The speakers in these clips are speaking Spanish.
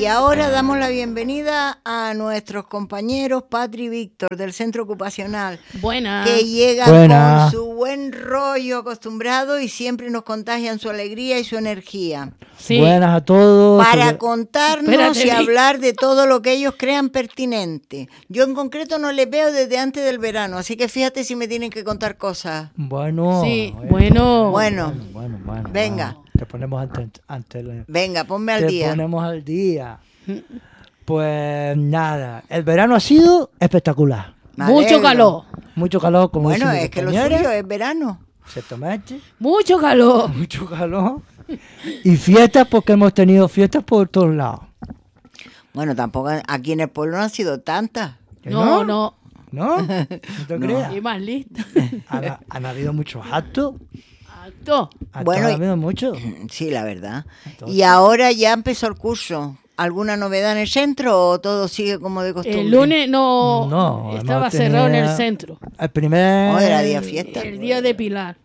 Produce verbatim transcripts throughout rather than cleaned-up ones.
Y ahora damos la bienvenida a nuestros compañeros Patri y Víctor del Centro Ocupacional. Buenas. Que llegan Buena. con su buen rollo acostumbrado y siempre nos contagian su alegría y su energía. Sí. Buenas a todos. Para Sobre- contarnos Espérate, y Vic. hablar de todo lo que ellos crean pertinente. Yo en concreto no les veo desde antes del verano, así que fíjate si me tienen que contar cosas. Bueno. Sí, eh, bueno. Bueno, bueno, bueno, Venga. bueno. Te ponemos ante, ante el- venga, ponme al te día. ponemos al día. Pues nada, el verano ha sido espectacular. Me Mucho alegro. calor. Mucho calor, como Bueno, dice mi es que lo compañera. suyo es verano. Exactamente. Mucho calor. Mucho calor. Y fiestas, porque hemos tenido fiestas por todos lados. Bueno, tampoco aquí en el pueblo no han sido tantas. ¿Que No, no. ¿No? No te creas. Y más lista. Han, han habido muchos actos. Acto. Actos Bueno, han y- habido muchos. Sí, la verdad. Entonces- Y ahora ya empezó el curso. ¿Alguna novedad en el centro o todo sigue como de costumbre? El lunes no, No, estaba hemos cerrado en el tenido- centro. El primer. Oh, era día fiesta. El día de Pilar.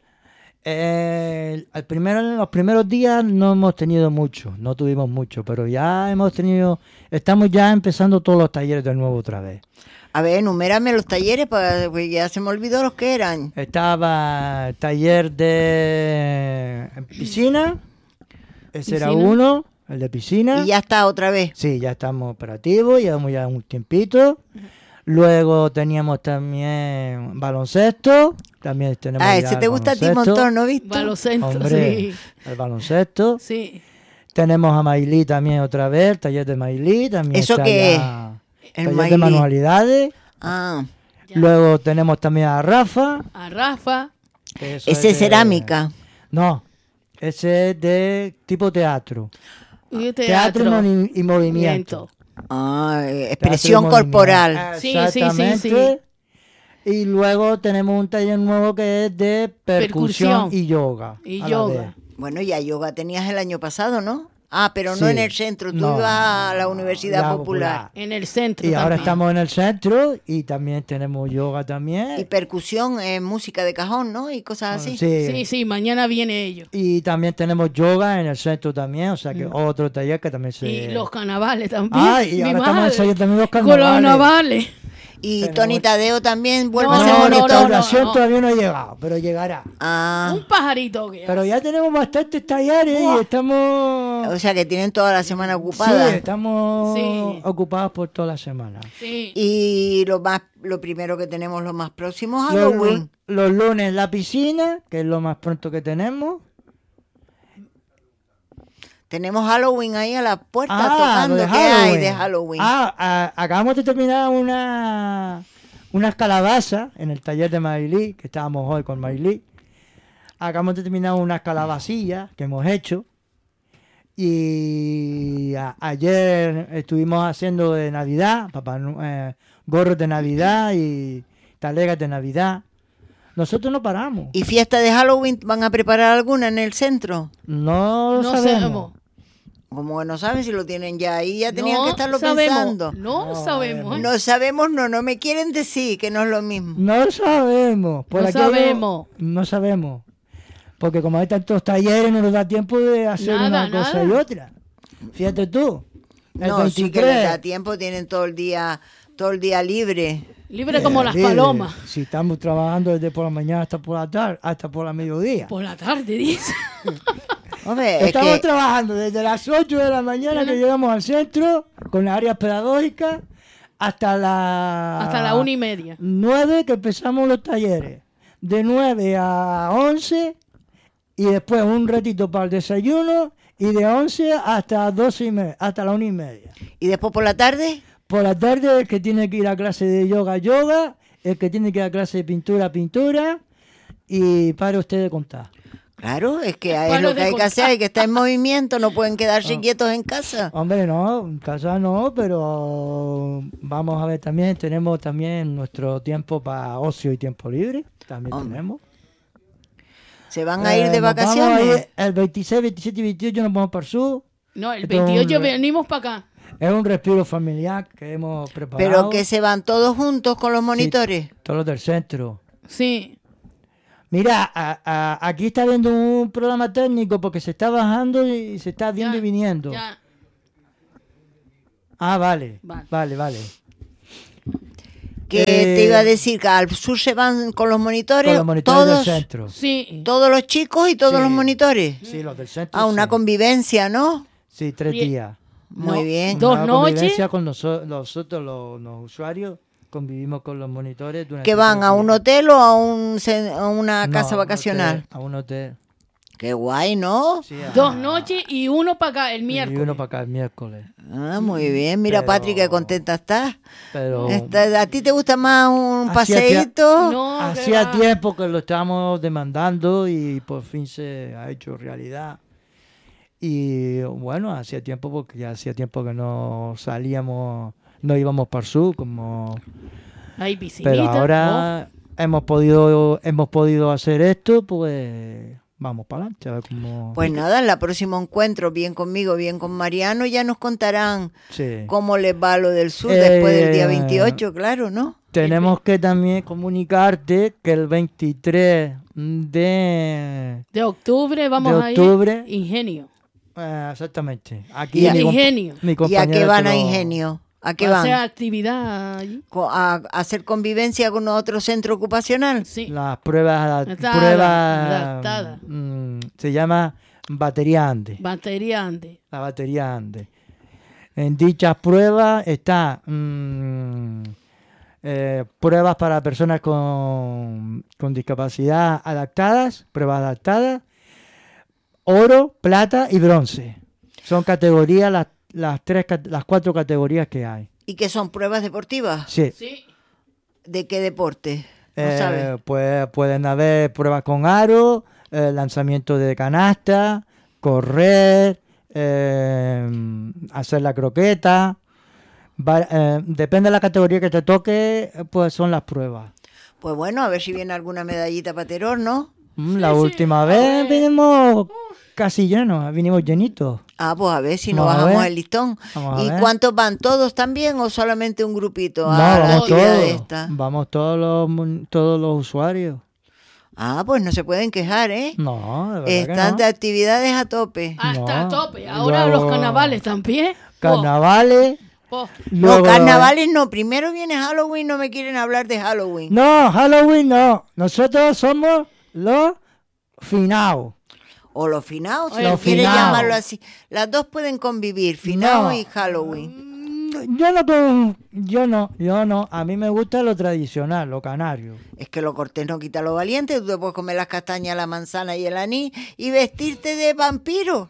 Eh, el primero, los primeros días no hemos tenido mucho, no tuvimos mucho, pero ya hemos tenido, estamos ya empezando todos los talleres de nuevo otra vez. A ver, enumérame los talleres, para, pues ya se me olvidó los que eran. Estaba el taller de piscina, ese era Piscina. uno, el de piscina. Y ya está otra vez. Sí, ya estamos operativos, llevamos ya un tiempito. Luego teníamos también baloncesto, también tenemos Ah, ya ese el te gusta a ti un baloncesto. montón, ¿no, Víctor? Balocentro, Hombre, sí. el baloncesto. Sí. Tenemos a Mailí también otra vez, el taller de Mailí también. ¿Eso está qué ya El taller Mailí. de manualidades. Ah, Ya. Luego tenemos también a Rafa. A Rafa. que eso ese es de- cerámica. No, ese es de tipo teatro. Y Teatro, teatro. y, y movimiento. Ah, eh, Teatro expresión y movimiento. corporal. Sí, sí, sí, Exactamente. Y luego tenemos un taller nuevo que es de percusión, Percusión. y yoga. Y a la yoga. vez. Bueno, ya yoga tenías el año pasado, ¿no? Ah, pero no Sí. en el centro, tú No, ibas a la Universidad la Popular. En el centro. Y ahora también. estamos en el centro y también tenemos yoga también. Y percusión, eh, música de cajón, ¿no? Y cosas así. Sí. Sí, sí, mañana viene ellos. Y también tenemos yoga en el centro también, o sea que otro taller que también se... Y los carnavales también. Ah, y Mi ahora estamos madre. ensayando también los Con los carnavales. carnavales. Y Tenemos- Tony Tadeo también vuelve No, a ser No, no, la monitor. no, no, instalación no. todavía no ha llegado, pero llegará. Ah, Un pajarito que Pero ya tenemos bastantes talleres y estamos... o sea que tienen toda la semana Sí, ocupada. estamos Sí. ocupados por toda la semana. Sí. Y lo más, lo primero que tenemos, lo más próximo es Los, Halloween. lu- los lunes la piscina, que es lo más pronto que tenemos. Tenemos Halloween ahí a la puerta Ah, tocando. lo de ¿Qué hay Halloween. de Halloween? Ah, a- acabamos de terminar una unas calabazas en el taller de Mailí, que estábamos hoy con Mailí. Acabamos de terminar unas calabacillas que hemos hecho. Y a- ayer estuvimos haciendo de Navidad, papá, Nu- eh, gorros de Navidad y talegas de Navidad. Nosotros no paramos. ¿Y fiesta de Halloween van a preparar alguna en el centro? No lo No sabemos. sabemos. Como que no saben si lo tienen ya ahí, ya tenían No que estarlo sabemos. pensando. No, No sabemos. ¿eh? No sabemos, no, no me quieren decir que no es lo mismo. No sabemos. Por No aquello- sabemos. No sabemos. Porque como hay tantos talleres, no nos da tiempo de hacer Nada, una cosa nada. y otra. Fíjate tú. El No, sí que les veintitrés. da tiempo, tienen todo el día, todo el día libre. Libre como Eh, las libre. palomas. Si estamos trabajando desde por la mañana hasta por la tarde, hasta por la mediodía. Por la tarde, dice. Hombre, es Estamos que trabajando desde las ocho de la mañana que llegamos al centro, con las áreas pedagógicas, hasta la... Hasta la una y media. nueve que empezamos los talleres. De nueve a once y después un ratito para el desayuno y de once hasta doce y media, hasta la una y media. ¿y después por la tarde? Por la tarde el que tiene que ir a clase de yoga, yoga, el que tiene que ir a clase de pintura, pintura y para usted de contar. Claro, es que es Paro lo que de hay que contar. hacer, hay que estar en movimiento, no pueden quedarse Ah. quietos en casa. Hombre, no, en casa no, pero vamos a ver también, tenemos también nuestro tiempo para ocio y tiempo libre, también Hombre. tenemos. ¿Se van a ir Eh, de nos vamos a vacaciones? ir el veintiséis, veintisiete y veintiocho nos vamos para el sur. No, el Esto es un veintiocho re- venimos para acá. Es un respiro familiar que hemos preparado. Pero que se van todos juntos con los monitores. Todos los del centro. Sí. Mira, a- a- aquí está viendo un programa técnico porque se está bajando y se está viendo Ya, y viniendo. Ya. Ah, vale, Vale. vale, vale. Que Eh, te iba a decir que al sur se van con los monitores, Con los monitores todos, del centro. Sí. todos los chicos y todos Sí. los monitores. Sí, los del centro. Ah, una sí. convivencia, ¿no? Sí, tres Bien. días. Muy No, bien. Dos Una noches. convivencia con noso- nosotros, los, los usuarios, convivimos con los monitores. durante ¿Que van tres a un días. hotel o a, un, cen- a una No, casa a un vacacional? hotel, A un hotel. Qué guay, ¿no? Sí, a- Dos noches y uno para acá el Y miércoles. uno para acá el miércoles. Ah, muy bien. Mira, Pero- Patri, qué contenta estás. Pero Está- ¿A ti te gusta más un Hacía paseíto? No, que hacía va. tiempo que lo estábamos demandando y por fin se ha hecho realidad. Y bueno, hacía tiempo porque ya hacía tiempo que no salíamos, no íbamos para el sur, como Hay piscinita. pero ahora hemos podido hemos podido hacer esto, pues vamos para adelante a ver cómo. Pues nada, en el próximo encuentro, bien conmigo, bien con Mariano, ya nos contarán Sí. cómo les va lo del sur Eh, después del día veintiocho, claro, ¿no? Tenemos que también comunicarte que el veintitrés de De octubre vamos De a octubre. ir. Ingenio. eh, exactamente. Aquí Y a- mi compa- Ingenio. mi ¿Y a compañera qué van te a lo- Ingenio? ¿A qué Va a hacer van? actividad allí. Co- ¿A, a hacer convivencia con otro centro ocupacional? Sí. Las pruebas, Adaptada, pruebas adaptada. mm, se llama batería Ande, Batería antes. la batería Ande. En dichas pruebas está mm, eh, pruebas para personas con, con discapacidad adaptadas, pruebas adaptadas, oro, plata y bronce. Son categorías, las, las, tres, cat- las cuatro categorías que hay. ¿Y qué son pruebas deportivas? Sí. Sí. ¿De qué deporte? No Eh, sabes. pues pueden haber pruebas con aro, eh, lanzamiento de canasta, correr, eh, hacer la croqueta. Va- eh, depende de la categoría que te toque, eh, pues son las pruebas. Pues bueno, a ver si viene alguna medallita para Teror, ¿no? Mm, la sí, última a vez ver. vinimos casi llenos, vinimos llenitos. Ah, pues a ver si nos Vamos a bajamos ver. el listón. Vamos a ¿Y ver. cuántos van? ¿Todos también o solamente un grupito No, a la vamos actividad de todos, esta? vamos todos los, mun- todos los usuarios. Ah, pues no se pueden quejar, ¿eh? No, de verdad que Están no. de actividades a tope. Hasta No. tope. Ahora Luego- los carnavales también. Carnavales. Oh, oh. No, luego- carnavales no. Primero viene Halloween, no me quieren hablar de Halloween. No, Halloween no. Nosotros somos los finados. O los finados, si Los no quiere finaos. llamarlo así. Las dos pueden convivir, finao No. y Halloween. Mm, Yo no, con- yo no, yo no. A mí me gusta lo tradicional, lo canario. Es que lo cortés no quita lo valiente. Tú te puedes comer las castañas, la manzana y el anís y vestirte de vampiro.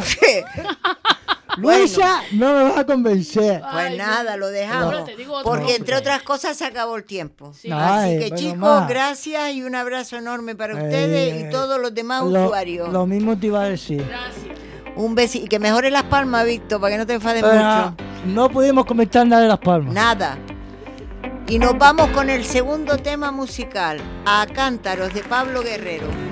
Bueno. Luisa, no me vas a convencer. Pues Ay, nada, lo dejamos. Ahora te digo otro Porque nombre. entre otras cosas se acabó el tiempo. Sí. Así Ay, que bueno, chicos, ma. gracias y un abrazo enorme para Eh, ustedes y todos los demás Lo, usuarios. lo mismo te iba a decir. Gracias. Un besito. Y que mejore las palmas, Víctor, para que no te enfades Pero mucho. no pudimos comentar nada de Las Palmas. Nada. Y nos vamos con el segundo tema musical, A Cántaros de Pablo Guerrero.